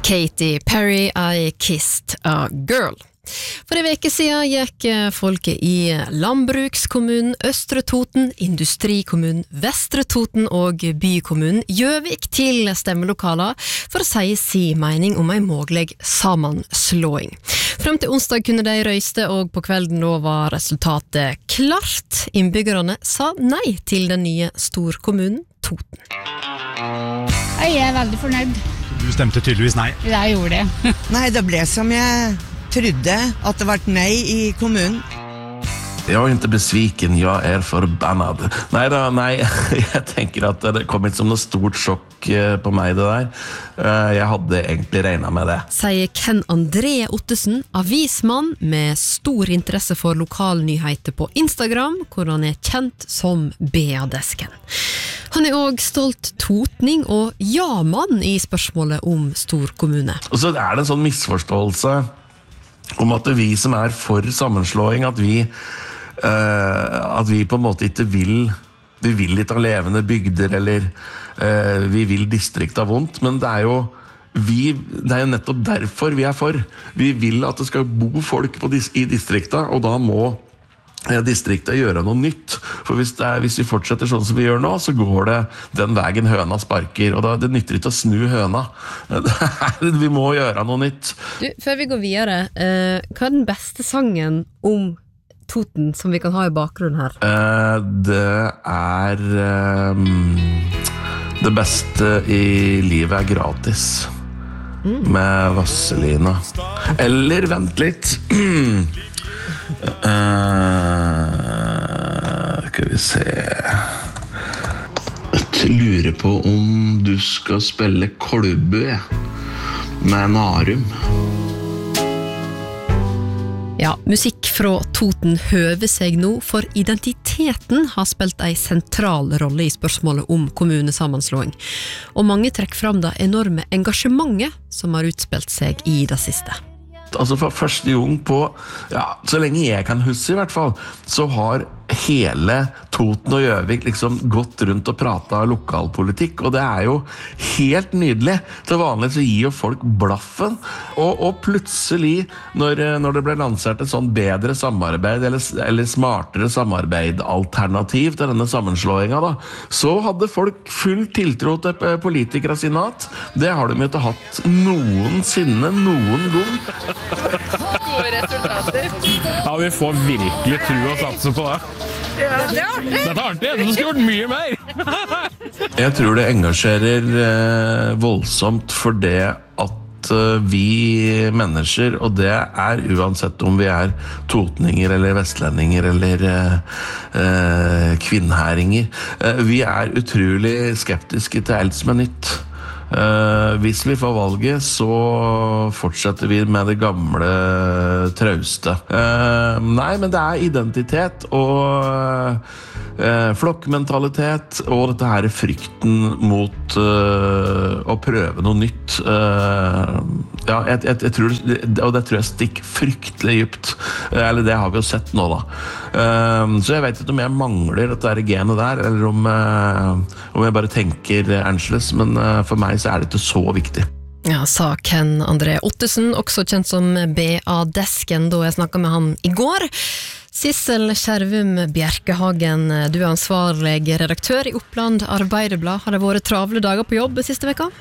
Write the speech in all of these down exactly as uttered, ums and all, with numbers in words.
Katy Perry, I Kissed a Girl. For en veke siden gikk folket i landbrukskommunen Østre Toten, industrikommunen Vestre Toten og bykommunen Gjøvik til stemmelokaler for å si sin mening om en mulig sammenslåing. Frem til onsdag kunne de røyste, og på kvelden nå var resultatet klart. Innbyggerne sa nei til den nye storkommunen Toten. Jeg er veldig fornøyd. Du stemte tydeligvis nei. Jeg gjorde det. Nei, det ble som jeg trodde, at det var nei i kommunen. Jag är inte besviken, jag är förbannad. Nej då, nej. Jag tänker att det kom inte som något stort chock på mig det där. Jag hade egentligen räknat med det. Sier Ken André Ottesen, avismann med stor interesse for lokalnyheter på Instagram, hvor han er kjent som Bea-desken. Han er også stolt totning og ja-mann i spørsmålet om storkommune. Och så är det en sån missförståelse om at det vi som er for sammenslåing, at vi, uh, at vi på en måte ikke vil, vi vil ikke ha levende bygder, eller uh, vi vil distrikta vondt, men det er jo, vi, det er jo nettopp derfor vi er for. Vi vil at det skal bo folk på dis, i distrikta, og da må eh, distrikta gjøre noe nytt. For hvis, det er, hvis vi fortsetter sånn som vi gjør nå, så går det den veien høna sparker, og da, det nytter ikke å snu høna. Vi må gjøre noe nytt. Du, før vi går videre, eh, hva er den beste sangen om Toten som vi kan ha i bakgrunnen her? Uh, det er um, det beste i livet er gratis mm. med Vasselina. Eller vent litt. uh, skal vi se. Jeg lurer på om du skal spille Kolbø med Narum. Ja, musikk fra Toten høver seg nå, for identiteten har spilt en sentral rolle i spørsmålet om kommunesammenslåing. Og mange trekker fram det enorme engasjementet som har utspilt seg i det siste. Altså for første gang på, ja, så lenge jeg kan huske i hvert fall, så har hele Toten og Gjøvik liksom gått rundt og pratet lokalpolitikk, og det er jo helt nydelig. Til vanlig så gir jo folk blaffen, og, og plutselig, når, når det ble lansert et sånn bedre samarbeid, eller, eller smartere samarbeidalternativ til denne sammenslåingen da, så hadde folk full tiltro til politikere sine hatt. Det har de jo ikke hatt noensinne, noen gang. Gode resultater. Ja, vi får virkelig tro og satse på det. Ja, det er artig. Dette er artig, du skulle gjort mye mer. Jeg tror det engasjerer eh, voldsomt for det at eh, vi mennesker, og det er uansett om vi er totninger eller vestlendinger eller eh, kvinnhæringer, eh, vi er utrolig skeptiske til alt som er nytt. Uh, hvis vi får valget, så fortsetter vi med det gamle trauste. Uh, nei, men det er identitet og uh, flokkmentalitet og dette her frykten mot uh, å prøve noe nytt. Uh, ja, jeg, jeg, jeg tror, og det tror jeg stikker fryktelig dypt. Uh, eller det har vi jo sett nå da. Uh, så jeg vet ikke om jeg mangler dette her genet der, eller om, uh, om jeg bare tenker annerledes, men uh, for meg så er det ikke så viktig. Ja, sa Ken André Ottesen, også kjent som Bea-desken, da jeg snakket med han i går. Sissel Kjervum Bjerkehagen, du er ansvarlig redaktør i Oppland Arbeiderblad. Har det vært travle dager på jobb siste veka?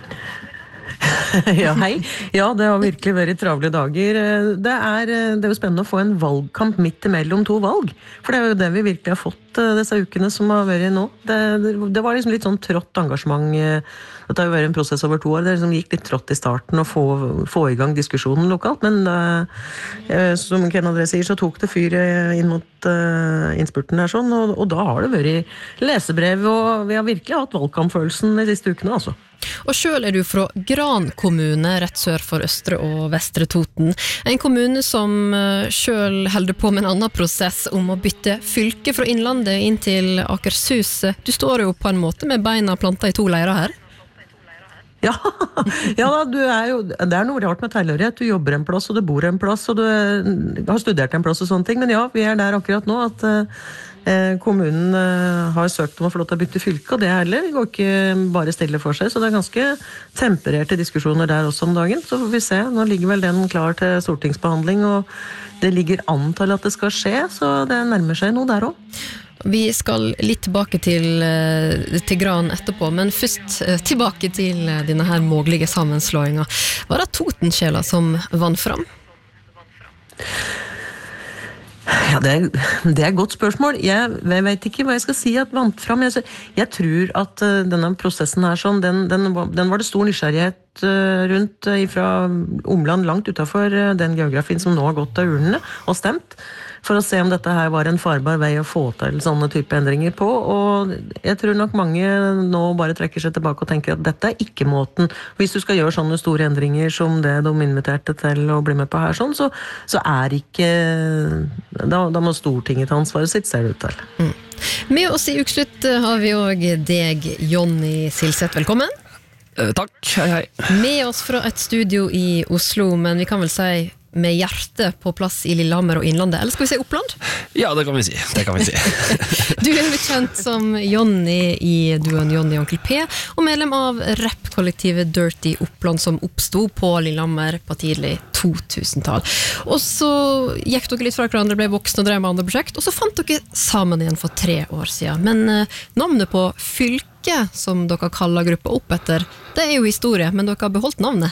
Ja, hei. Ja, det har virkelig vært travle dager. Det er, det er jo spennende å få en valgkamp midt imellom to valg, for det er jo det vi virkelig har fått disse ukene som har vært nå. Det, det var liksom litt sånn trått engasjement. Dette har jo vært en prosess over to år. Det liksom gikk litt trått i starten å få, få i gang diskusjonen lokalt, men uh, som Ken André sier, så tok det fyr inn mot uh, innspurten der sånn, og, og da har det vært lesebrev, og vi har virkelig hatt valgkampfølelsen de siste ukene, altså. Og selv er du fra Gran kommune, rett sør for Østre og Vestre Toten. En kommune som selv holder på med en annen prosess om å bytte fylke fra Innlandet inn til Akershus. Du står jo på en måte med beina plantet i to leirer her. Ja, ja da, du er jo, det er noe rart med tilhørighet. Du jobber en plass, og du bor en plass, og du har studert en plass og sånne ting. Men ja, vi er der akkurat nå at eh, kommunen eh, har søkt om å få lov til å bytte fylke, og det heller går ikke bare stille for seg. Så det er ganske tempererte diskusjoner der også om dagen. Så får vi se. Nå ligger vel den klar til stortingsbehandling, og det ligger an til at det skal skje, så det nærmer seg noe der også. Vi skal litt tilbake til, til Gran etterpå, men først tilbake til denne her mulige sammenslåingen. Var det Totensjela som vant fram? Ja, det er, det er et godt spørsmål. Jeg, jeg vet ikke hva jeg skal si at vant fram. Jeg, jeg tror at uh, denne prosessen her, sånn, den, den, den var det stor nysgjerrighet uh, rundt uh, fra omland langt utenfor uh, den geografien som nå har gått av urnene og stemt, for å se om dette her var en farbar vei å få til sånne type endringer på, og jeg tror nok mange nå bare trekker seg tilbake og tenker at dette er ikke måten. Hvis du skal gjøre sånne store endringer som det de inviterte til å bli med på her, sånn, så, så er ikke, da, da må Stortinget ta ansvaret sitt, ser det ut til. Mm. Med oss i Ukslutt har vi også deg, Jonny Silseth, velkommen. Eh, takk, hei hei. Med oss fra et studio i Oslo, men vi kan vel si med hjertet på plass i Lillehammer og Innlandet, eller skal vi si Oppland? Ja, det kan vi si, det kan vi si. Du er jo kjent som Jonny i duoen Jonny og Onkel P, og medlem av rap-kollektivet Dirty Oppland, som oppstod på Lillehammer på tidlig to tusen-tall. Og så gikk dere litt fra hverandre, ble voksne og drev med andre prosjekt, og så fant dere sammen igjen for tre år siden. Men eh, navnet på fylke som dere kaller gruppa opp etter, det er jo historie, men dere har beholdt navnet.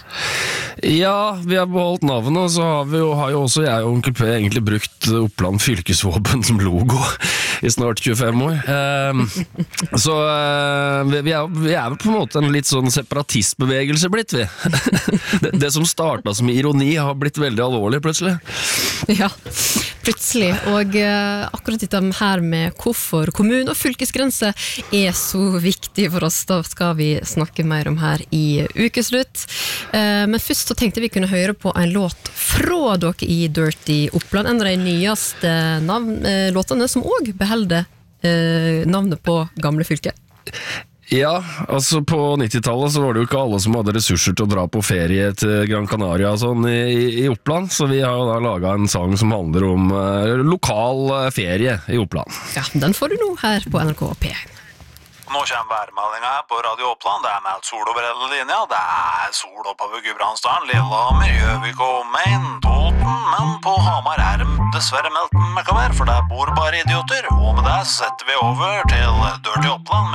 Ja, vi har beholdt navnet, og så har, vi jo, har jo også jeg og Onkel P egentlig brukt Oppland fylkesvåpen som logo i snart tjuefem år. Um, så uh, vi, vi, er, vi er på en måte en litt sånn separatistbevegelse blitt, vi. det, det som startet som ironi har blitt veldig alvorlig plutselig. Ja, plutselig. Og uh, akkurat dette her med hvorfor kommune- og fylkesgrense er så viktig for oss, da skal vi snakke mer om her i Ukeslutt. Uh, men først så tenkte vi kunne høre på en låt fra dere i Dirty Oppland, en av de nyeste navn, uh, låtene som også beholder uh, navnet på gamle fylke. Ja, altså på nittitallet så var det jo ikke alle som hadde ressurser til å dra på ferie til Gran Canaria og sånn i, i Oppland, så vi har jo da laget en sang som handler om uh, lokal uh, ferie i Oppland. Ja, den får du nå her på N R K P én. Nå kommer værmeldingen her på Radio Oppland. Det er meldt sol over hele linja. Det er sol oppover Gudbrandsdalen, Lillehammer, Gjøvik og Maine, Toten. Men på Hamar er det dessverre meldt møkkavær, for der bor bare idioter. Og med det setter vi over til Dirty Oppland.